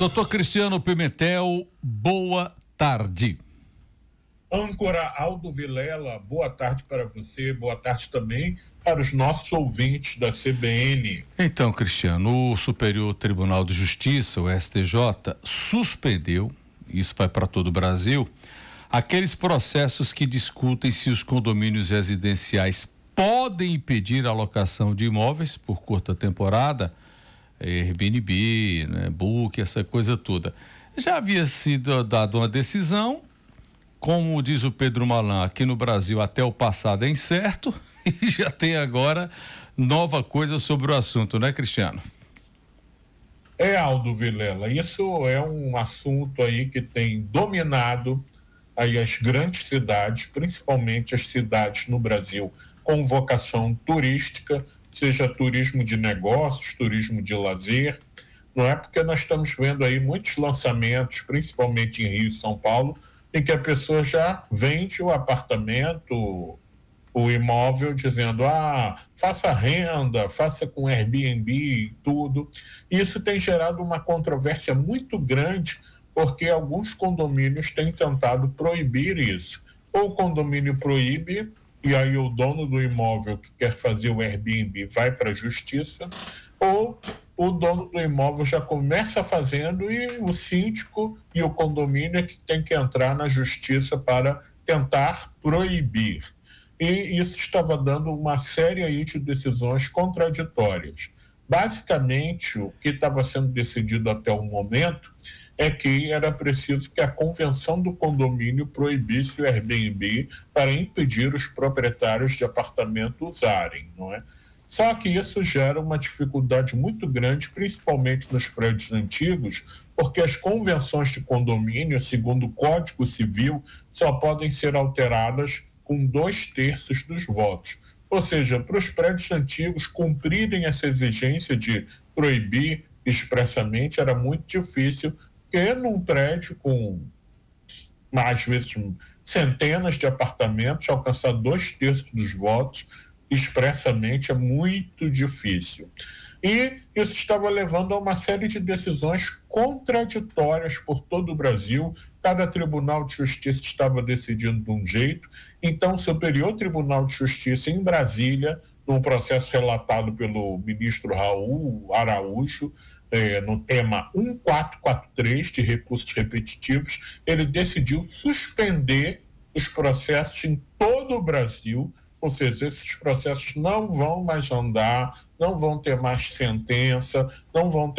Doutor Cristiano Pimentel, boa tarde. Âncora Aldo Vilela, boa tarde para você, boa tarde também para os nossos ouvintes da CBN. Então, Cristiano, o Superior Tribunal de Justiça, o STJ, suspendeu, isso vai para todo o Brasil, aqueles processos que discutem se os condomínios residenciais podem impedir a alocação de imóveis por curta temporada, Airbnb, né, Book, essa coisa toda. Já havia sido dada uma decisão, como diz o Pedro Malan, aqui no Brasil até o passado é incerto, e já tem agora nova coisa sobre o assunto, né, Cristiano? Aldo Vilela, isso é um assunto aí que tem dominado aí as grandes cidades, principalmente as cidades no Brasil com vocação turística, seja turismo de negócios, turismo de lazer, não é? Porque nós estamos vendo aí muitos lançamentos, principalmente em Rio e São Paulo, em que a pessoa já vende o apartamento, o imóvel, dizendo, faça renda, faça com Airbnb e tudo. Isso tem gerado uma controvérsia muito grande, porque alguns condomínios têm tentado proibir isso. Ou o condomínio proíbe, e aí o dono do imóvel que quer fazer o Airbnb vai para a justiça, ou o dono do imóvel já começa fazendo e o síndico e o condomínio é que tem que entrar na justiça para tentar proibir. E isso estava dando uma série aí de decisões contraditórias. Basicamente, o que estava sendo decidido até o momento é que era preciso que a convenção do condomínio proibisse o Airbnb para impedir os proprietários de apartamento usarem, não é? Só que isso gera uma dificuldade muito grande, principalmente nos prédios antigos, porque as convenções de condomínio, segundo o Código Civil, só podem ser alteradas com 2/3 dos votos. Ou seja, para os prédios antigos cumprirem essa exigência de proibir expressamente era muito difícil, porque num prédio com, às vezes, centenas de apartamentos, alcançar 2/3 dos votos expressamente é muito difícil. E isso estava levando a uma série de decisões contraditórias por todo o Brasil. Cada Tribunal de Justiça estava decidindo de um jeito. Então, o Superior Tribunal de Justiça em Brasília, num processo relatado pelo ministro Raul Araújo, no tema 1443 de recursos repetitivos, ele decidiu suspender os processos em todo o Brasil. Ou seja, esses processos não vão mais andar, não vão ter mais sentença, não vão ter